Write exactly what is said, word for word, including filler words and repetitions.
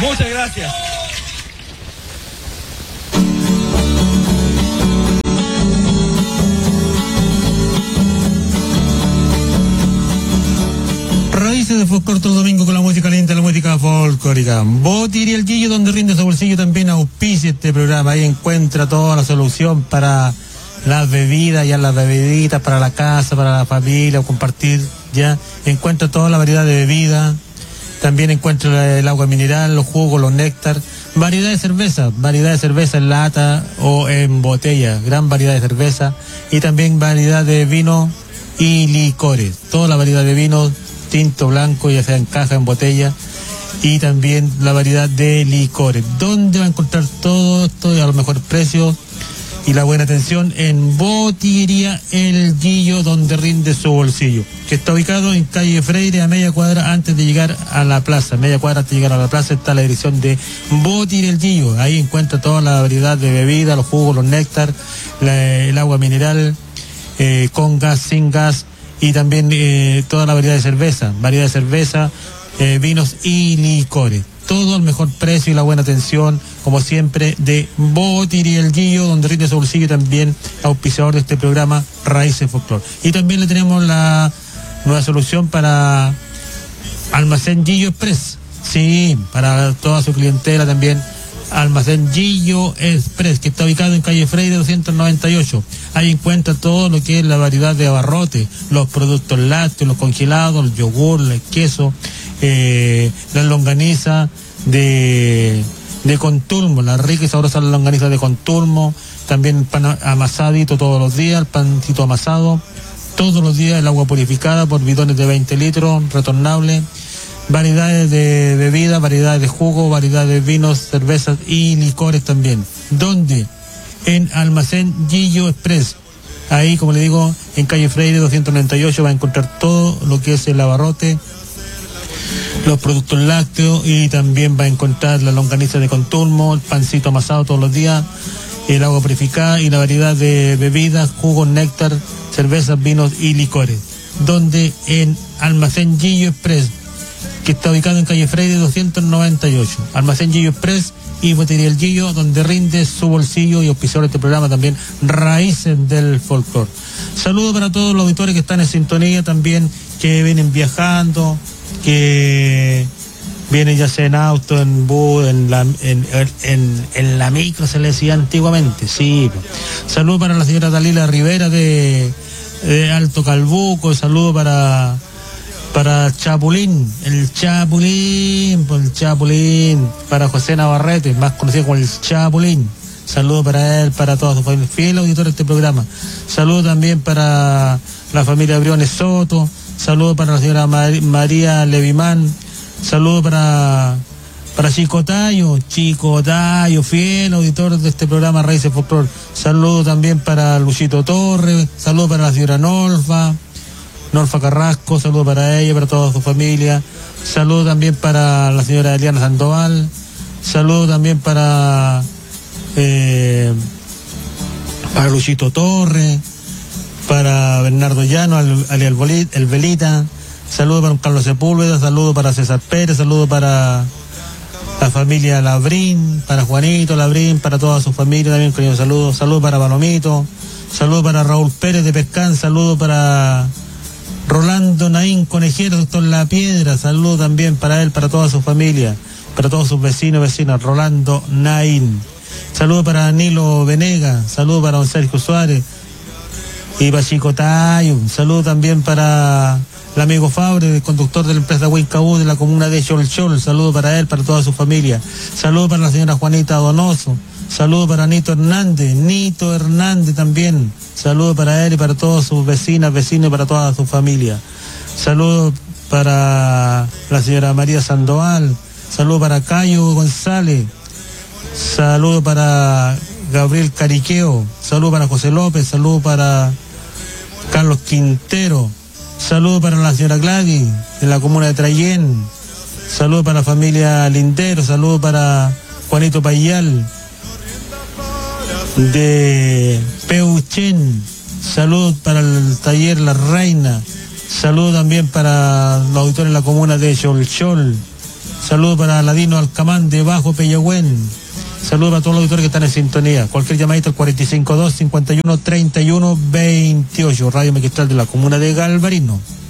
Muchas gracias. Raíces de folclore todo domingo con la música lenta, la música folclórica. Botir y el Gillo, donde rinde su bolsillo, también auspicia este programa. Ahí encuentra toda la solución para las bebidas, ya las bebiditas, para la casa, para la familia, o compartir, ya. Encuentra toda la variedad de bebidas. También encuentra el agua mineral, los jugos, los néctar. Variedad de cerveza, variedad de cerveza en lata o en botella. Gran variedad de cerveza. Y también variedad de vino y licores. Toda la variedad de vinos, tinto, blanco, ya sea en caja, en botella, y también la variedad de licores. ¿Dónde va a encontrar todo esto y a los mejores precios y la buena atención? En Botillería El Gillo, donde rinde su bolsillo, que está ubicado en calle Freire, a media cuadra antes de llegar a la plaza. Media cuadra antes de llegar a la plaza está la dirección de Botillería El Gillo. Ahí encuentra toda la variedad de bebidas, los jugos, los néctar, la, el agua mineral, eh, con gas, sin gas, y también eh, toda la variedad de cerveza, variedad de cerveza, eh, vinos y licores. Todo al mejor precio y la buena atención, como siempre, de Botillería El Gillo, donde rinde su bolsillo, también auspiciador de este programa Raíces Folclore. Y también le tenemos la nueva solución para Almacén Gillo Express. Sí, para toda su clientela también. Almacén Gillo Express, que está ubicado en calle Freire doscientos noventa y ocho. Ahí encuentra todo lo que es la variedad de abarrotes, los productos lácteos, los congelados, el yogur, el queso, eh, la longaniza de, de Conturmo, la rica y sabrosa longaniza de Conturmo, también el pan amasadito todos los días, el pancito amasado, todos los días el agua purificada por bidones de veinte litros, retornable. Variedades de bebidas, variedades de jugo, variedades de vinos, cervezas y licores también. ¿Dónde? En Almacén Gillo Express. Ahí, como le digo, en calle Freire doscientos noventa y ocho va a encontrar todo lo que es el abarrote, los productos lácteos, y también va a encontrar la longaniza de Conturmo, el pancito amasado todos los días, el agua purificada y la variedad de bebidas, jugos, néctar, cervezas, vinos y licores. ¿Dónde? En Almacén Gillo Express, que está ubicado en calle Freire doscientos noventa y ocho. Almacén Gillo Express y Botillería El Gillo, donde rinde su bolsillo, y auspiciador de este programa también, Raíces del Folclor. Saludos para todos los auditores que están en sintonía también, que vienen viajando, que vienen ya sea en auto, en bus, en la, en, en, en la micro, se le decía antiguamente, sí. Saludos para la señora Dalila Rivera de, de Alto Calbuco, saludos para... para Chapulín, el Chapulín, por el Chapulín, para José Navarrete, más conocido como el Chapulín. Saludos para él, para toda su familia, fiel auditor de este programa. Saludos también para la familia Briones Soto. Saludos para la señora Mar- María Levimán. Saludos para para Chico Tayo, Chico Tayo, fiel auditor de este programa Raíces Folclor. Saludos también para Luchito Torres. Saludos para la señora Norfa. Norfa Carrasco, saludos para ella, para toda su familia. Saludos también para la señora Eliana Sandoval. Saludos también para eh, para Luchito Torres, para Bernardo Llano, al, al, el, el Velita. Saludos para Carlos Sepúlveda, saludos para César Pérez, saludos para la familia Labrín, para Juanito Labrín, para toda su familia también, con ellos saludos. Saludos para Palomito, saludos para Raúl Pérez de Pescán, saludos para Rolando Naín Conejero, doctor La Piedra, saludo también para él, para toda su familia, para todos sus vecinos, vecinas, Rolando Naín. Saludo para Nilo Venega, saludo para don Sergio Suárez y para Chico Tayo. Saludo también para el amigo Fabre, el conductor de la empresa Huincaú de la comuna de Cholchol, saludo para él, para toda su familia. Saludo para la señora Juanita Donoso, saludo para Nito Hernández, Nito Hernández también. Saludos para él y para todas sus vecinas, vecinos y para toda su familia. Saludos para la señora María Sandoval. Saludos para Cayo González. Saludos para Gabriel Cariqueo. Saludos para José López. Saludos para Carlos Quintero. Saludos para la señora Gladys de la comuna de Trayén. Saludos para la familia Lindero. Saludos para Juanito Payal de Peuchen. Saludos para el taller La Reina. Saludos también para los auditores de la comuna de Cholchol. Saludos para Ladino Alcamán de Bajo Peyagüén. Saludos para todos los auditores que están en sintonía. Cualquier llamadita al cuatro cinco dos, cincuenta y uno, treinta y uno, veintiocho. Radio Magistral de la comuna de Galvarino.